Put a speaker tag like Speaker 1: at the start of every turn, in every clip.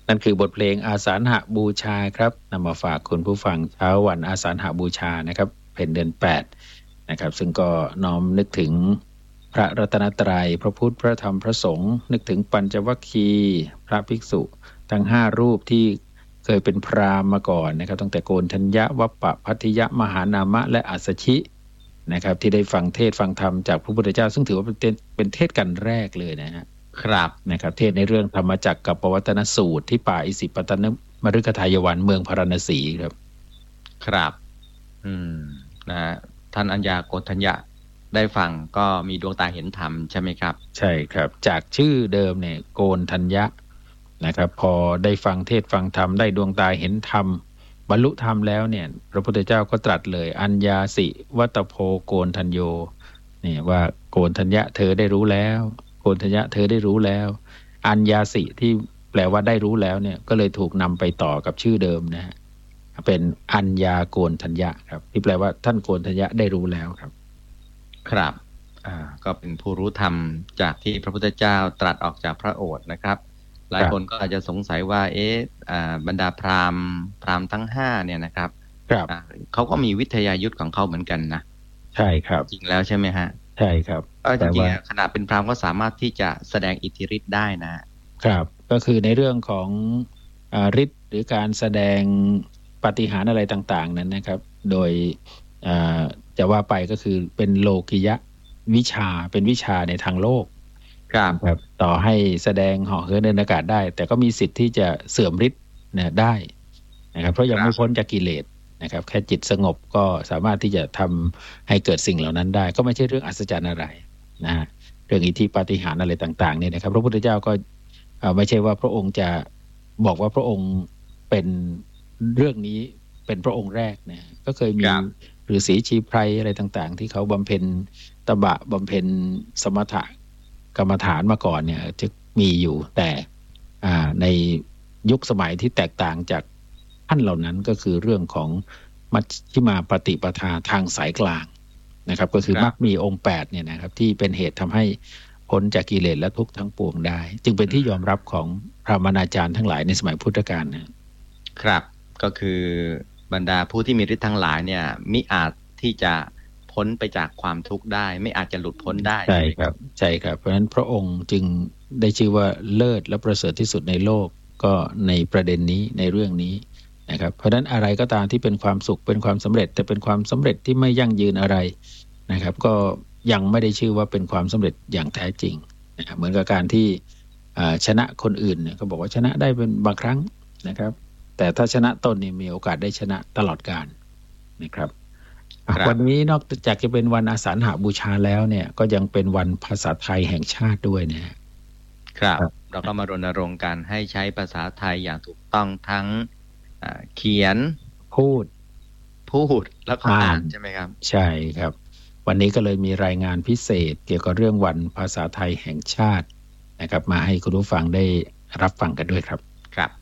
Speaker 1: นั่นคือบทเพลงอาสาฬหบูชาครับนำมาฝากคุณผู้ฟังเช้าวันอาสาฬหบูชานะครับเป็นเดือน8นะครับซึ่งก็น้อมนึกถึงพระรัตนตรัยพระพุทธพระธรรมพระสงฆ์นึกถึงปัญจวัคคีย์พระภิกษุทั้ง5รูปที่เคยเป็นพราหมณ์มาก่อนนะครับตั้งแต่โกณฑัญญะวัปปะพัทธิยะมหานามะและอัสสชินะครับที่ได้ฟังเทศฟังธรรมจากพระพุทธเจ้าซึ่งถือว่าเป็นเทศกันแรกเลยนะฮะ
Speaker 2: ครับ
Speaker 1: นะครับเทศในเรื่องธรรมจักรกับปวัตนสูตรที่ป่าอิสิปตนมฤคทายวันเมืองพาราณสีครับ
Speaker 2: ครับนะฮะท่านอัญญาโกณฑัญญะได้ฟังก็มีดวงตาเห็นธรรมใช่ไหมครับ
Speaker 1: ใช่ครับจากชื่อเดิมเนี่ยโกณฑัญญะนะครับพอได้ฟังเทศฟังธรรมได้ดวงตาเห็นธรรมบรรลุธรรมแล้วเนี่ยพระพุทธเจ้าก็ตรัสเลยอัญญาสิวัตโพโกณฑัญโยนี่ว่าโกณฑัญญะเธอได้รู้แล้วโกณฑัญญะเธอได้รู้แล้วอัญญาสิที่แปลว่าได้รู้แล้วเนี่ยก็เลยถูกนำไปต่อกับชื่อเดิมนะฮะเป็นอัญญาโกณฑัญญะครับที่แปลว่าท่านโกณฑัญญะได้รู้แล้วครับ
Speaker 2: ครับก็เป็นผู้รู้ธรรมจากที่พระพุทธเจ้าตรัสออกจากพระโอษฐ์นะครับหลายคนก็อาจจะสงสัยว่าบรรดาพราหมณ์ทั้ง5เนี่ยนะครับเขาก็มีวิทยายุทธ์ของเขาเหมือนกันนะ
Speaker 1: ใช่ครับ
Speaker 2: จริงแล้วใช่ไหมฮะ
Speaker 1: ใช่ครับ
Speaker 2: จริงๆขณะเป็นพราหมณ์ก็สามารถที่จะแสดงอิทธิฤทธิ์ได้
Speaker 1: นะครับก็คือในเรื่องของฤทธิ์หรือการแสดงปาฏิหาริย์อะไรต่างๆนั้นนะครับโดยจะว่าไปก็คือเป็นโลกิยะวิชาเป็นวิชาในทางโลกครับต่อให้แสดงเหาะเหินเดินอากาศได้แต่ก็มีสิทธิ์ที่จะเสื่อมฤทธิ์ได้นะครับเพราะยังไม่พ้นจากกิเลสนะครับแค่จิตสงบก็สามารถที่จะทำให้เกิดสิ่งเหล่านั้นได้ก็ไม่ใช่เรื่องอัศจรรย์อะไรนะเรื่องอิทธิปาฏิหาริย์อะไรต่างๆเนี่ยนะครับพระพุทธเจ้าก็ไม่ใช่ว่าพระองค์จะบอกว่าพระองค์เป็นเรื่องนี้เป็นพระองค์แรกนะก็เคยมีฤาษีชีไพรอะไรต่างๆที่เขาบำเพ็ญตบะบำเพ็ญสมถะกรรมฐานมาก่อนเนี่ยจะมีอยู่แต่ในยุคสมัยที่แตกต่างจากท่านเหล่านั้นก็คือเรื่องของมัชฌิมาปฏิปทาทางสายกลางนะครับก็คือมรรคมีองค์8เนี่ยนะครับที่เป็นเหตุทำให้พ้นจากกิเลสและทุกข์ทั้งปวงได้จึงเป็นที่ยอมรับของพราหมณาจารย์ทั้งหลายในสมัยพุทธกาล
Speaker 2: นะครับก็คือบรรดาผู้ที่มีฤทธิ์ทั้งหลายเนี่ยมิอาจที่จะพ้นไปจากความทุกข์ได้ไม่อาจจะหลุดพ้นได้
Speaker 1: ใช่ครับใช่ครับเพราะฉะนั้นพระองค์จึงได้ชื่อว่าเลิศและประเสริฐที่สุดในโลกก็ในประเด็นนี้ในเรื่องนี้นะครับเพราะฉะนั้นอะไรก็ตามที่เป็นความสุขเป็นความสำเร็จแต่เป็นความสำเร็จที่ไม่ยั่งยืนอะไรนะครับก็ยังไม่ได้ชื่อว่าเป็นความสำเร็จอย่างแท้จริงนะครับเหมือนกับการที่ชนะคนอื่นเนี่ยเขาบอกว่าชนะได้เป็นบางครั้งนะครับแต่ถ้าชนะตนเนี่ยมีโอกาสได้ชนะตลอดกาลนะครับวันนี้นอกจากจะเป็นวันอาสาฬหบูชาแล้วเนี่ยก็ยังเป็นวันภาษาไทยแห่งชาติด้วย
Speaker 2: นะครับเราก็มารณรงค์กันให้ใช้ภาษาไทยอย่างถูกต้องทั้งเขียน
Speaker 1: พูด
Speaker 2: แล้วก็อ่านใช่ไหมครับ
Speaker 1: ใช่ครับวันนี้ก็เลยมีรายงานพิเศษเกี่ยวกับเรื่องวันภาษาไทยแห่งชาตินะครับมาให้คุณผู้ฟังได้รับฟังกันด้วยครับ
Speaker 2: ครับ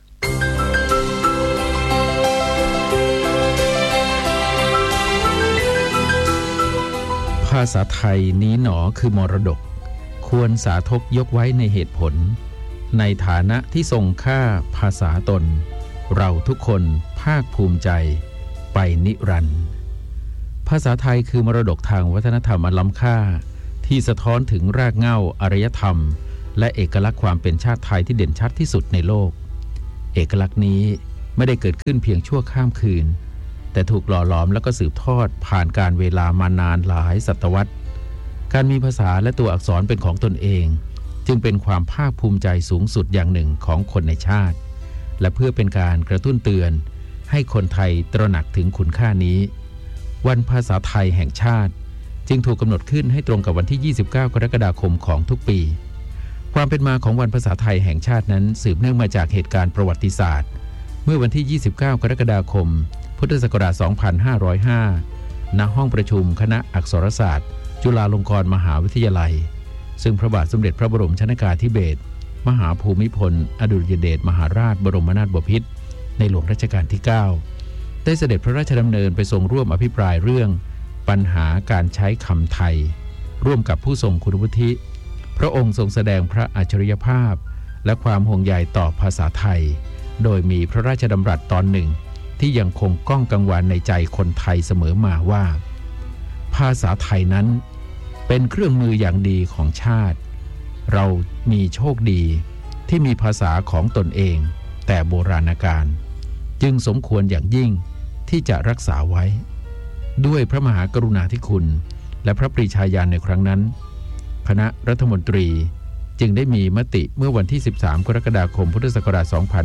Speaker 3: ภาษาไทยนี้หนอคือมรดกควรสาธกยกไว้ในเหตุผลในฐานะที่ทรงค่าภาษาตนเราทุกคนภาคภูมิใจไปนิรันดร์ภาษาไทยคือมรดกทางวัฒนธรรมอันล้ำค่าที่สะท้อนถึงรากเหง้าอารยธรรมและเอกลักษณ์ความเป็นชาติไทยที่เด่นชัดที่สุดในโลกเอกลักษณ์นี้ไม่ได้เกิดขึ้นเพียงชั่วข้ามคืนแต่ถูกหล่อหลอมแล้วก็สืบทอดผ่านการเวลามานานหลายศตวรรษการมีภาษาและตัวอักษรเป็นของตนเองจึงเป็นความภาคภูมิใจสูงสุดอย่างหนึ่งของคนในชาติและเพื่อเป็นการกระตุ้นเตือนให้คนไทยตระหนักถึงคุณค่านี้วันภาษาไทยแห่งชาติจึงถูกกำหนดขึ้นให้ตรงกับวันที่29กรกฎาคมของทุกปีความเป็นมาของวันภาษาไทยแห่งชาตินั้นสืบเนื่องมาจากเหตุการณ์ประวัติศาสตร์เมื่อวันที่29กรกฎาคมพุทธศักราช 2505 ณ ห้องประชุมคณะอักษรศาสตร์จุฬาลงกรณ์มหาวิทยาลัยซึ่งพระบาทสมเด็จพระบรมชนกาธิเบศรมหาภูมิพลอดุลยเดชมหาราชบรมนาถบพิตรในหลวงรัชกาลที่ 9 ได้เสด็จพระราชดำเนินไปทรงร่วมอภิปรายเรื่องปัญหาการใช้คำไทยร่วมกับผู้ทรงคุณวุฒิพระองค์ทรงแสดงพระอัจฉริยภาพและความห่วงใยต่อภาษาไทยโดยมีพระราชดำรัสตอนหนึ่งที่ยังคงก้องกังวานในใจคนไทยเสมอมาว่าภาษาไทยนั้นเป็นเครื่องมืออย่างดีของชาติเรามีโชคดีที่มีภาษาของตนเองแต่โบราณกาลจึงสมควรอย่างยิ่งที่จะรักษาไว้ด้วยพระมหากรุณาธิคุณและพระปรีชาญาณในครั้งนั้นคณะรัฐมนตรีจึงได้มีมติเมื่อวันที่13กรกฎาคมพุทธศักราช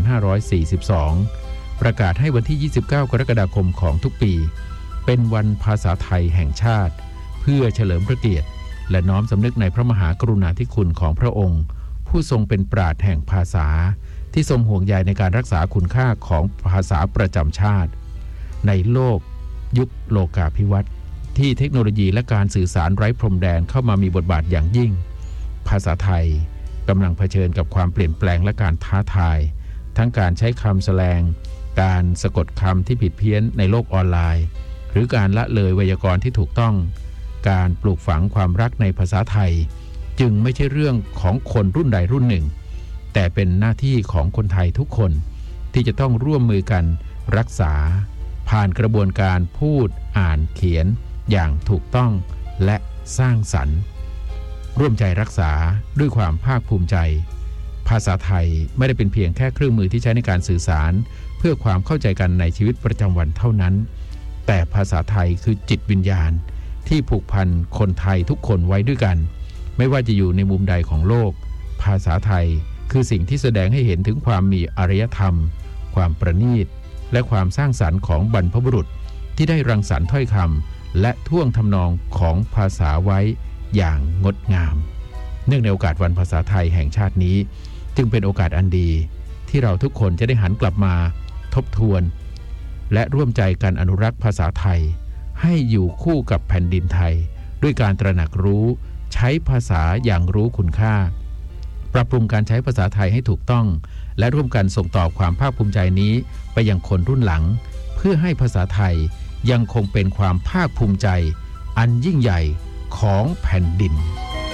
Speaker 3: 2542ประกาศให้วันที่29กรกฎาคมของทุกปีเป็นวันภาษาไทยแห่งชาติเพื่อเฉลิมพระเกียรติและน้อมสำนึกในพระมหากรุณาธิคุณของพระองค์ผู้ทรงเป็นปราชญ์แห่งภาษาที่ทรงห่วงใยในการรักษาคุณค่าของภาษาประจำชาติในโลกยุคโลกาภิวัตน์ที่เทคโนโลยีและการสื่อสารไร้พรมแดนเข้ามามีบทบาทอย่างยิ่งภาษาไทยกำลังเผชิญกับความเปลี่ยนแปลงและการท้าทายทั้งการใช้คำแสลงการสะกดคำที่ผิดเพี้ยนในโลกออนไลน์หรือการละเลยไวยากรณ์ที่ถูกต้องการปลูกฝังความรักในภาษาไทยจึงไม่ใช่เรื่องของคนรุ่นใดรุ่นหนึ่งแต่เป็นหน้าที่ของคนไทยทุกคนที่จะต้องร่วมมือกันรักษาผ่านกระบวนการพูดอ่านเขียนอย่างถูกต้องและสร้างสรรค์ร่วมใจรักษาด้วยความภาคภูมิใจภาษาไทยไม่ได้เป็นเพียงแค่เครื่องมือที่ใช้ในการสื่อสารเพื่อความเข้าใจกันในชีวิตประจำวันเท่านั้นแต่ภาษาไทยคือจิตวิญญาณที่ผูกพันคนไทยทุกคนไว้ด้วยกันไม่ว่าจะอยู่ในมุมใดของโลกภาษาไทยคือสิ่งที่แสดงให้เห็นถึงความมีอารยธรรมความประณีตและความสร้างสรรค์ของบรรพบุรุษที่ได้รังสรรค์ถ้อยคำและท่วงทำนองของภาษาไว้อย่างงดงามเนื่องในโอกาสวันภาษาไทยแห่งชาตินี้จึงเป็นโอกาสอันดีที่เราทุกคนจะได้หันกลับมาทบทวนและร่วมใจกันอนุรักษ์ภาษาไทยให้อยู่คู่กับแผ่นดินไทยด้วยการตระหนักรู้ใช้ภาษาอย่างรู้คุณค่าปรับปรุงการใช้ภาษาไทยให้ถูกต้องและร่วมกันส่งต่อความภาคภูมิใจนี้ไปยังคนรุ่นหลังเพื่อให้ภาษาไทยยังคงเป็นความภาคภูมิใจอันยิ่งใหญ่ของแผ่นดิน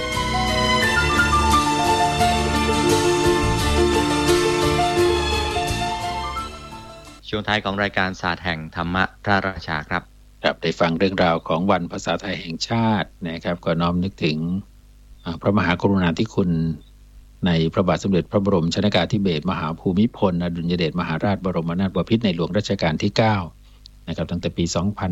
Speaker 2: ช่วงท้ายของรายการศาสตร์แห่งธรรมะพระราชาครับ
Speaker 1: ได้ฟังเรื่องราวของวันภาษาไทยแห่งชาตินะครับก็น้อมนึกถึงพระมหากรุณาธิคุณในพระบาทสมเด็จพระบรมชนกาธิเบศรมหาภูมิพลอดุลยเดชมหาราชบรมนาถบพิตรในหลวงรัชกาลที่9นะครับตั้งแต่ปี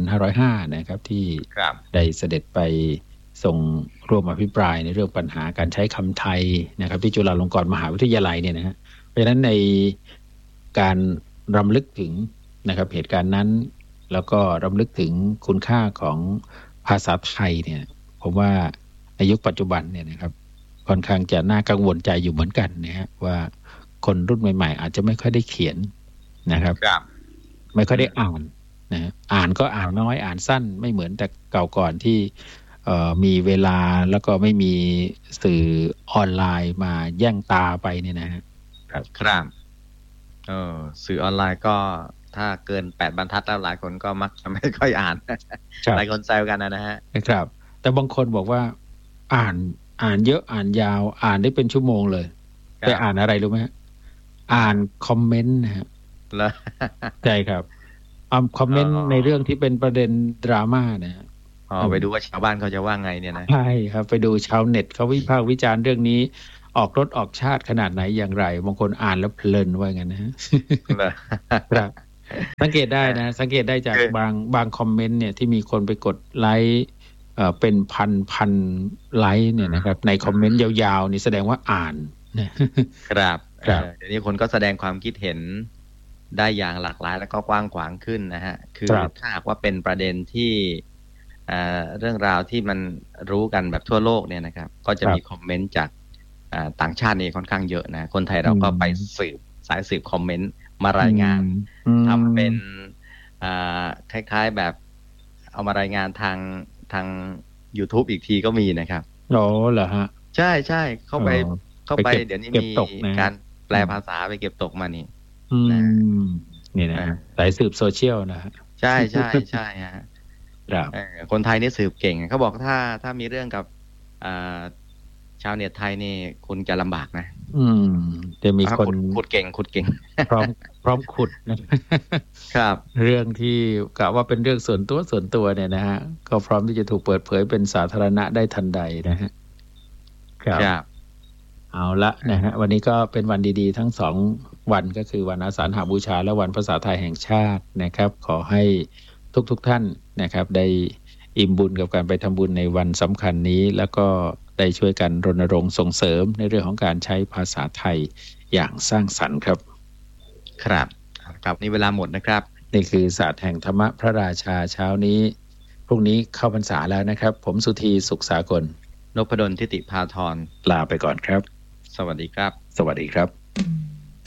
Speaker 1: 2505นะครับที่ได้เสด็จไปทรงร่วมอภิปรายในเรื่องปัญหาการใช้คำไทยนะครับที่จุฬาลงกรณ์มหาวิทยาลัยเนี่ยนะฮะเพราะฉะนั้นในการรำลึกถึงนะครับเหตุการณ์นั้นแล้วก็รำลึกถึงคุณค่าของภาษาไทยเนี่ยผมว่าในยุคปัจจุบันเนี่ยนะครับค่อนข้างจะน่ากังวลใจอยู่เหมือนกันนะฮะว่าคนรุ่นใหม่ๆอาจจะไม่ค่อยได้เขียนนะครับไม่ค่อยได้อ่านนะอ่านก็อ่านน้อยอ่านสั้นไม่เหมือนแต่เก่าก่อนที่มีเวลาแล้วก็ไม่มีสื่อออนไลน์มาแย่งตาไปเนี่ยนะฮะ
Speaker 2: ครับสื่อออนไลน์ก็ถ้าเกิน8บรรทัดแล้วหลายคนก็มักจะไม่ค่อยอ่านหลายคนแซวกันนะฮะ
Speaker 1: ครับแต่บางคนบอกว่าอ่านเยอะอ่านยาวอ่านได้เป็นชั่วโมงเลยไปอ่านอะไรรู้ไหมฮะอ่านคอมเมนต์นะฮะใช่ครับคอมเมนต์ในเรื่องที่เป็นประเด็นดราม่านะ
Speaker 2: ไปดูว่าชาวบ้านเขาจะว่าไงเนี่ยนะ
Speaker 1: ใช่ครับไปดูชาวเน็ตเขาวิพากษ์วิจารณ์เรื่องนี้ออกรถออกชาติขนาดไหนอย่างไรบางคนอ่านแล้วเพลินว่างั้นนะฮะครับสังเกตได้นะสังเกตได้จากบางคอมเมนต์เนี่ยที่มีคนไปกดไลค์เป็นพันไลค์เนี่ยนะครับในคอมเมนต์ยาวๆนี่แสดงว่าอ่าน
Speaker 2: นะครับเดี๋ยวนี้คนก็แสดงความคิดเห็นได้อย่างหลากหลายแล้วก็กว้างขวางขึ้นนะฮะคือถ้าหากว่าเป็นประเด็นที่เรื่องราวที่มันรู้กันแบบทั่วโลกเนี่ยนะครับก็จะมีคอมเมนต์จากต่างชาตินี่ค่อนข้างเยอะนะคนไทยเราก็ไปสายสืบคอมเมนต์มารายงานทำเป็นคล้ายๆแบบเอามารายงานทาง YouTube อีกทีก็มีนะครับ
Speaker 1: อ๋อเหรอฮะ
Speaker 2: ใช่เข้าไปเดี๋ยวนี้มีการแปลภาษาไปเก็บตกมานี่
Speaker 1: นี่นะสายสืบโซเชียลนะฮะ
Speaker 2: ใช่ฮะคนไทยนี่สืบเก่งเขาบอกถ้ามีเรื่องกับชาวเน็ตไทยนี่คุณจะลำบากนะ
Speaker 1: จะมีคน
Speaker 2: ขุดเก่ง
Speaker 1: พร้อมขุดนะครับเรื่องที่กะว่าเป็นเรื่องส่วนตัวเนี่ยนะฮะก็พร้อมที่จะถูกเปิดเผยเป็นสาธารณะได้ทันใดนะฮะครับเอาละนะฮะวันนี้ก็เป็นวันดีๆทั้ง2วันก็คือวันอาสาฬหบูชาและวันภาษาไทยแห่งชาตินะครับขอให้ทุกท่านนะครับได้อิ่มบุญกับการไปทำบุญในวันสำคัญนี้แล้วก็ได้ช่วยกันรณรงค์ส่งเสริมในเรื่องของการใช้ภาษาไทยอย่างสร้างสรรค์ครับ
Speaker 2: ครับนี่เวลาหมดนะครับ
Speaker 1: นี่คือศาสตร์แห่งธรรมะพระราชาเช้านี้พรุ่งนี้เข้าพรรษาแล้วนะครับผมสุธีสุขสากล
Speaker 2: นพดลทิติภาธร
Speaker 1: ลาไปก่อนครับ
Speaker 2: สวัสดีครับ
Speaker 1: สวัสดีครับ